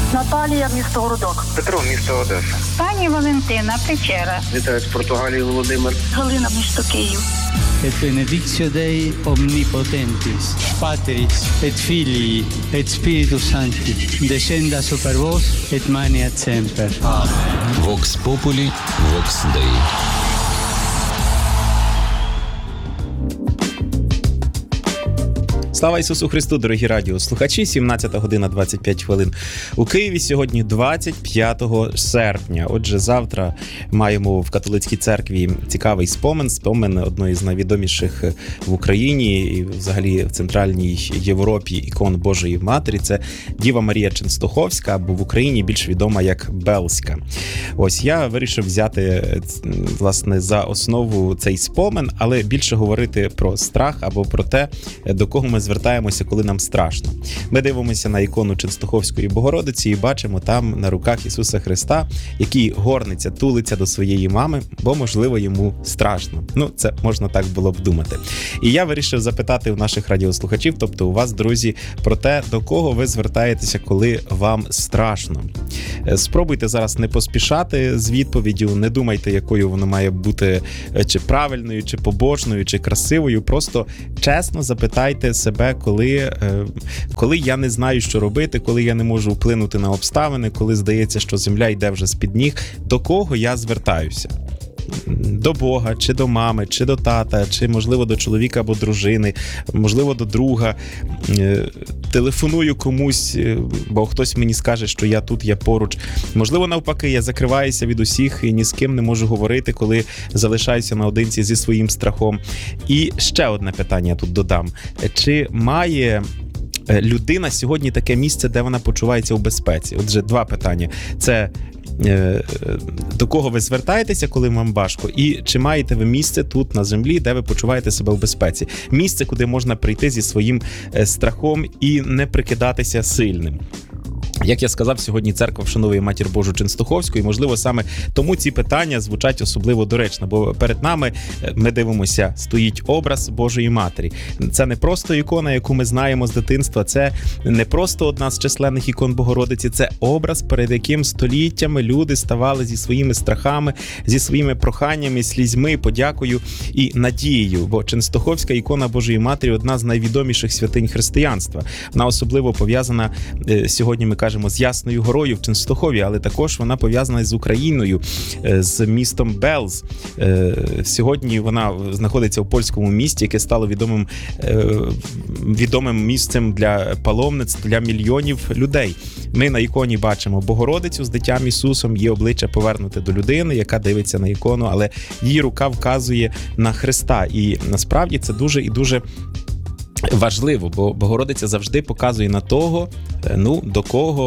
Наталія, місто Городок. Петро, місто Одеса. Пані Валентина, Печера. Вітаю з Португалії, Володимир. Галина, місто Київ. Et benedictio Dei omnipotentis, Patris et Filii et Spiritus Sancti, descenda super vos et maneat semper. Vox Populi, Vox Dei. Слава Ісусу Христу, дорогі радіослухачі, 17 година 25 хвилин у Києві, сьогодні 25 серпня. Отже, завтра маємо в католицькій церкві цікавий спомин одної з найвідоміших в Україні і взагалі в Центральній Європі ікон Божої Матері. Це Діва Марія Ченстоховська, або в Україні більш відома як Белська. Ось я вирішив взяти, власне, за основу цей спомин, але більше говорити про страх або про те, до кого ми звертаємося, коли нам страшно. Ми дивимося на ікону Ченстоховської Богородиці і бачимо там на руках Ісуса Христа, який горниться, тулиться до своєї мами, бо, можливо, йому страшно. Це можна так було б думати. І я вирішив запитати у наших радіослухачів, тобто у вас, друзі, про те, до кого ви звертаєтеся, коли вам страшно. Спробуйте зараз не поспішати з відповіддю, не думайте, якою вона має бути, чи правильною, чи побожною, чи красивою. Просто чесно запитайте себе, коли я не знаю, що робити, коли я не можу вплинути на обставини, коли здається, що земля йде вже з-під ніг, до кого я звертаюся? До Бога, чи до мами, чи до тата, чи, можливо, до чоловіка або дружини, можливо, до друга. Телефоную комусь, бо хтось мені скаже, що я тут, я поруч. Можливо, навпаки, я закриваюся від усіх і ні з ким не можу говорити, коли залишаюся наодинці зі своїм страхом. І ще одне питання тут додам. Чи має людина сьогодні таке місце, де вона почувається у безпеці? Отже, два питання. Це до кого ви звертаєтеся, коли вам важко, і чи маєте ви місце тут на землі, де ви почуваєте себе в безпеці? Місце, куди можна прийти зі своїм страхом і не прикидатися сильним. Як я сказав, сьогодні церква вшановує Матір Божу Ченстоховську, і, можливо, саме тому ці питання звучать особливо доречно, бо перед нами, ми дивимося, стоїть образ Божої Матері. Це не просто ікона, яку ми знаємо з дитинства, це не просто одна з численних ікон Богородиці, це образ, перед яким століттями люди ставали зі своїми страхами, зі своїми проханнями, слізьми, подякою і надією, бо Ченстоховська ікона Божої Матері – одна з найвідоміших святинь християнства. Вона особливо пов'язана, сьогодні ми кажемо, з Ясною горою в Ченстохові, але також вона пов'язана з Україною, з містом Белз. Сьогодні вона знаходиться у польському місті, яке стало відомим місцем для паломництв, для мільйонів людей. Ми на іконі бачимо Богородицю з дитям Ісусом, її обличчя повернуте до людини, яка дивиться на ікону, але її рука вказує на Христа. І насправді це дуже і дуже важливо, бо Богородиця завжди показує на того, до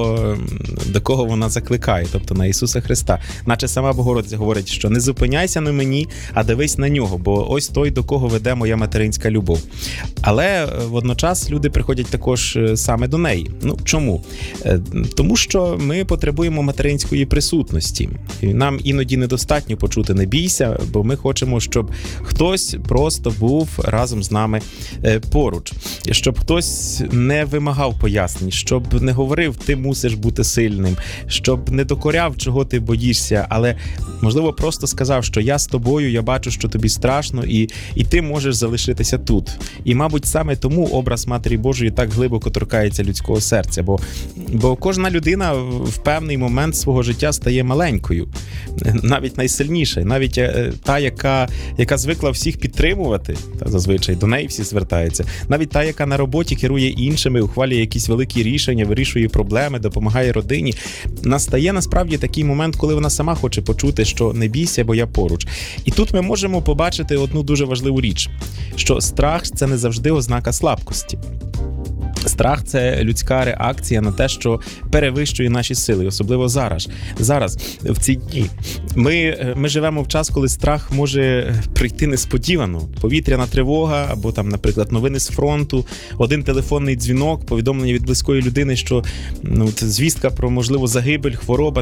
кого вона закликає, тобто на Ісуса Христа. Наче сама Богородиця говорить, що не зупиняйся на мені, а дивись на нього, бо ось той, до кого веде моя материнська любов. Але водночас люди приходять також саме до неї. Чому? Тому що ми потребуємо материнської присутності. І нам іноді недостатньо почути «не бійся», бо ми хочемо, щоб хтось просто був разом з нами поруч. Щоб хтось не вимагав пояснень, щоб не говорив «ти мусиш бути сильним», щоб не докоряв, чого ти боїшся, але, можливо, просто сказав, що я з тобою, я бачу, що тобі страшно, і ти можеш залишитися тут. І, мабуть, саме тому образ Матері Божої так глибоко торкається людського серця, бо кожна людина в певний момент свого життя стає маленькою, навіть найсильніша, навіть та, яка звикла всіх підтримувати, та зазвичай до неї всі звертаються, навіть та, яка на роботі керує іншими, ухвалює якісь великі рішення, вирішує проблеми, допомагає родині. Настає насправді такий момент, коли вона сама хоче почути, що не бійся, бо я поруч. І тут ми можемо побачити одну дуже важливу річ, що страх – це не завжди ознака слабкості. Страх – це людська реакція на те, що перевищує наші сили, особливо зараз. Зараз, в ці дні. Ми живемо в час, коли страх може прийти несподівано. Повітряна тривога, або там, наприклад, новини з фронту, один телефонний дзвінок, повідомлення від близької людини, що звістка про, можливо, загибель, хвороба,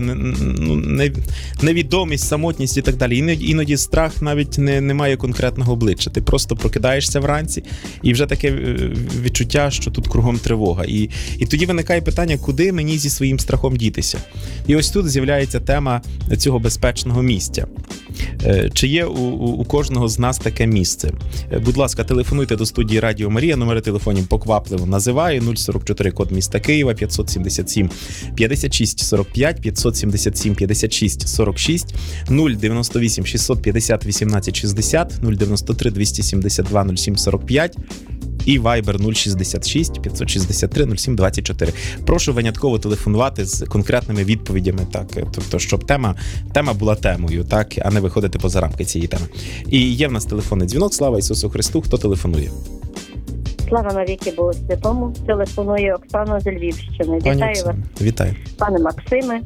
невідомість, самотність і так далі. Іноді страх навіть не має конкретного обличчя. Ти просто прокидаєшся вранці, і вже таке відчуття, що тут кругом страхом тривога. І тоді виникає питання, куди мені зі своїм страхом дітися? І ось тут з'являється тема цього безпечного місця. Чи є у кожного з нас таке місце? Будь ласка, телефонуйте до студії Радіо Марія, номери телефонів поквапливо називаю, 044 код міста Києва, 577 56 45, 577 56 46, 098 650 18 60, 093 272 07 45 і Viber 066 563 07 24. Прошу винятково телефонувати з конкретними відповідями, так, тобто, щоб тема була темою, так, а не виходити поза рамки цієї теми. І є в нас телефонний дзвінок. Слава Ісусу Христу. Хто телефонує? Слава навіки Богу Святому. Телефонує Оксана з Львівщини. Вітаю вас. Вітаю. Пане Максиме,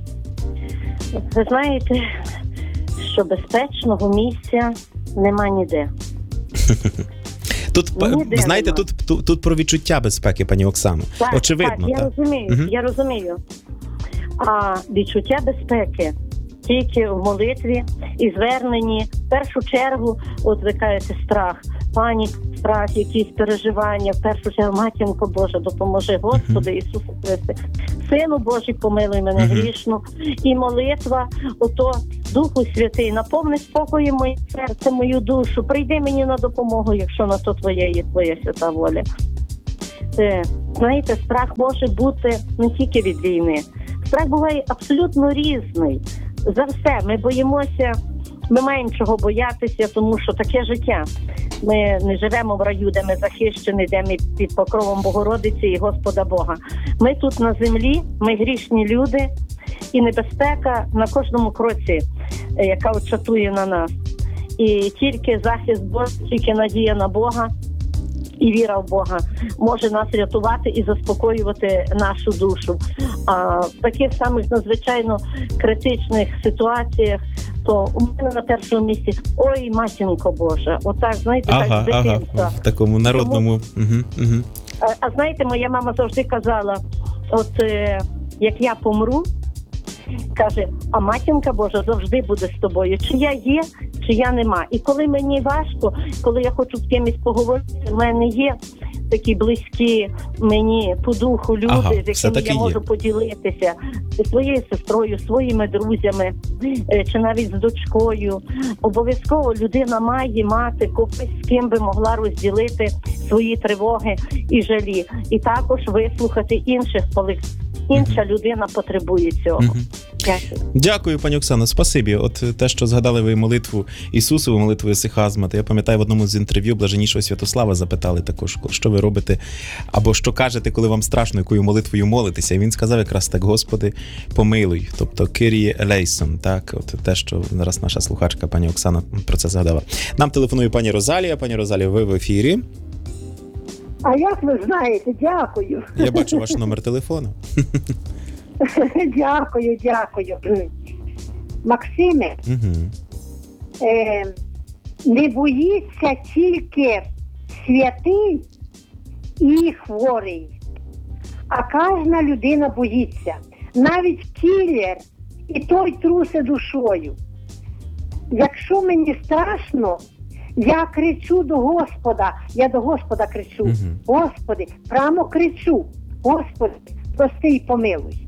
ви знаєте, що безпечного місця нема ніде. Тут, знаєте, тут про відчуття безпеки, пані Оксано. Так, очевидно. Так, я розумію. А відчуття безпеки тільки в молитві і зверненні, в першу чергу, от ви кажете, страх, паніка, страх, якісь переживання, в першу чергу, Матінко Божа, допоможи, Господи Ісусу Христе, Сину Божий, помилуй мене грішну, і молитва, ото Духу Святий, наповни спокоєм моє серце, мою душу, прийди мені на допомогу, якщо на то Твоя свята воля. Знаєте, страх може бути не тільки від війни, страх буває абсолютно різний. За все, ми боїмося, ми маємо чого боятися, тому що таке життя. Ми не живемо в раю, де ми захищені, де ми під покровом Богородиці і Господа Бога. Ми тут на землі, ми грішні люди, і небезпека на кожному кроці, яка очатує на нас. І тільки захист Божий, тільки надія на Бога і віра в Бога може нас рятувати і заспокоювати нашу душу. А в таких самих надзвичайно критичних ситуаціях, то у мене на першому місці «Ой, Матінко Божа», отак, знаєте, так, дитинства. В такому народному. А знаєте, моя мама завжди казала, от як я помру, каже, а Матінка Божа завжди буде з тобою. Чи я є, чи я нема. І коли мені важко, коли я хочу з кимось поговорити, в мене є такі близькі мені по духу люди, з якими я можу поділитися зі своєю сестрою, своїми друзями, чи навіть з дочкою. Обов'язково людина має мати когось, з ким би могла розділити свої тривоги і жалі. І також вислухати інших, коли інша людина потребує цього. Дякую, пані Оксано, спасибі. От те, що згадали ви молитву Ісусову, молитву Ісихазма, я пам'ятаю, в одному з інтерв'ю блаженнішого Святослава запитали також, що ви робите, або що кажете, коли вам страшно, якою молитвою молитеся. І він сказав якраз так: Господи, помилуй, тобто Киріє елейсон, так, от те, що зараз наша слухачка, пані Оксана, про це згадала. Нам телефонує пані Розалія. Пані Розалія, ви в ефірі. А як ви знаєте, дякую. Я бачу ваш номер телефону. Дякую. Максиме, не боїться тільки святий і хворий, а кожна людина боїться. Навіть кілер і той трусе душою. Якщо мені страшно, я кричу до Господа, я до Господа кричу. Господи, прямо кричу. Господи, прости і помилуй.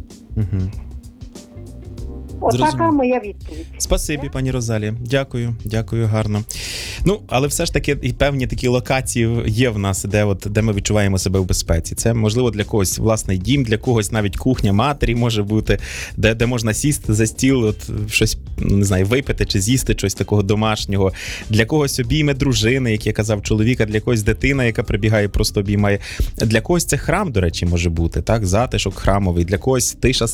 Отака моя відповідь. Спасибі, пані Розалія. Дякую, гарно. Ну, але все ж таки і певні такі локації є в нас, де ми відчуваємо себе в безпеці. Це, можливо, для когось власний дім, для когось навіть кухня матері може бути, де можна сісти за стіл, от щось, не знаю, випити чи з'їсти щось такого домашнього. Для когось обійми дружини, як я казав, чоловіка, для когось дитина, яка прибігає, просто обіймає. Для когось це храм, до речі, може бути, так, затишок храмовий. Для когось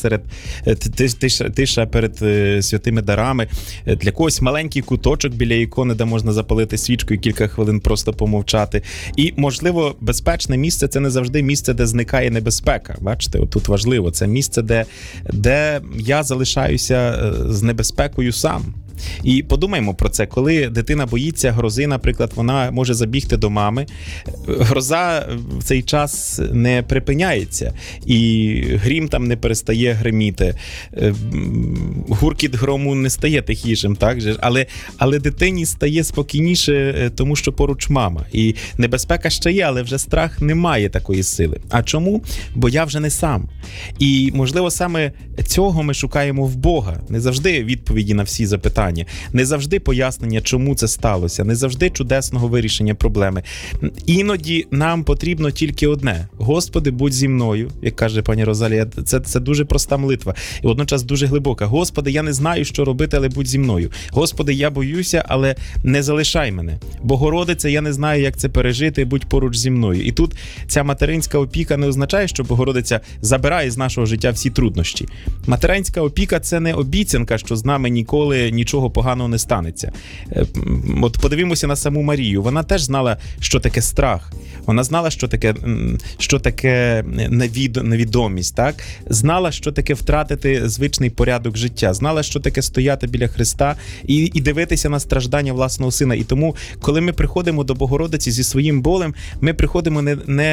тиша перед святими дарами. Для когось маленький куточок біля ікони, де можна запалити свічку і кілька хвилин просто помовчати. І, можливо, безпечне місце – це не завжди місце, де зникає небезпека. Бачите, отут важливо. Це місце, де я залишаюся з небезпекою сам. І подумаймо про це, коли дитина боїться грози, наприклад, вона може забігти до мами, гроза в цей час не припиняється, і грім там не перестає гриміти, гуркіт грому не стає тихішим, так же? Але дитині стає спокійніше, тому що поруч мама. І небезпека ще є, але вже страх не має такої сили. А чому? Бо я вже не сам. І, можливо, саме цього ми шукаємо в Бога. Не завжди відповіді на всі запитання, не завжди пояснення, чому це сталося, не завжди чудесного вирішення проблеми. Іноді нам потрібно тільки одне. Господи, будь зі мною, як каже пані Розалія. Це дуже проста молитва і водночас дуже глибока. Господи, я не знаю, що робити, але будь зі мною. Господи, я боюся, але не залишай мене. Богородиця, я не знаю, як це пережити, будь поруч зі мною. І тут ця материнська опіка не означає, що Богородиця забирає з нашого життя всі труднощі. Материнська опіка – це не обіцянка, що з нами ніколи нічого поганого не станеться. От подивімося на саму Марію. Вона теж знала, що таке страх. Вона знала, що таке невідомість, так? Знала, що таке втратити звичний порядок життя. Знала, що таке стояти біля Христа і дивитися на страждання власного сина. І тому, коли ми приходимо до Богородиці зі своїм болем, ми приходимо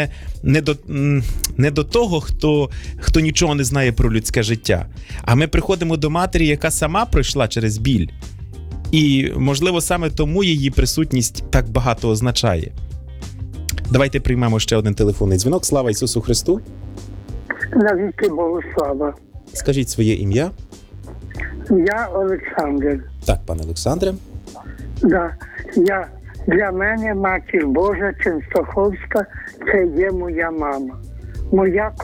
не до того, хто нічого не знає про людське життя, а ми приходимо до матері, яка сама пройшла через біль. І, можливо, саме тому її присутність так багато означає. Давайте приймемо ще один телефонний дзвінок. Слава Ісусу Христу! Навіки Богу слава. Скажіть своє ім'я. Я Олександр. Так, пане Олександре. Да. Для мене Матір Божа Ченстоховська – це є моя мама. Моя